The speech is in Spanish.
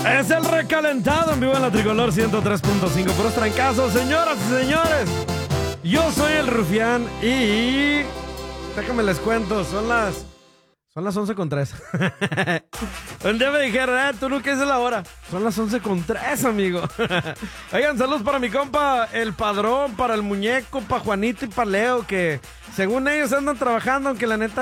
Es el recalentado en vivo en la Tricolor 103.5. Puros trancazos, señoras y señores. Yo soy el Rufián y... déjame les cuento, son las 11:03. Un día me dijeron, tú no, ¿qué es la hora? Son las 11:03, amigo. Oigan, saludos para mi compa, el Padrón, para el Muñeco, para Juanito y para Leo, que según ellos andan trabajando, aunque la neta